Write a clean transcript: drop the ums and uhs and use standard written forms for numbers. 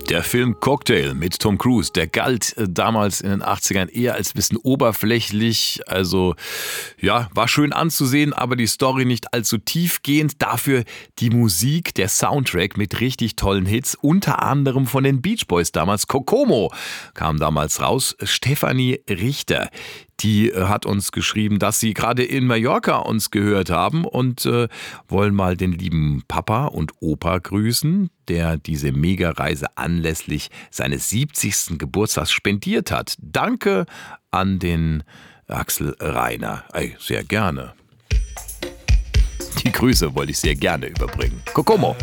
Der Film Cocktail mit Tom Cruise, der galt damals in den 80ern eher als ein bisschen oberflächlich. Also ja, war schön anzusehen, aber die Story nicht allzu tiefgehend. Dafür die Musik, der Soundtrack mit richtig tollen Hits, unter anderem von den Beach Boys damals. Kokomo kam damals raus. Stefanie Richter, die hat uns geschrieben, dass sie gerade in Mallorca uns gehört haben und wollen mal den lieben Papa und Opa grüßen, der diese Mega-Reise anlässlich seines 70. Geburtstags spendiert hat. Danke an den Axel Reiner. Ey, sehr gerne. Die Grüße wollte ich sehr gerne überbringen. Kokomo.